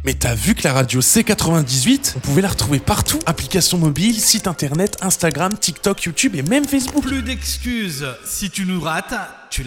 Mais t'as vu que la radio C98, on pouvait la retrouver partout. Applications mobiles, site internet, Instagram, TikTok, YouTube et même Facebook. Plus d'excuses, si tu nous rates, tu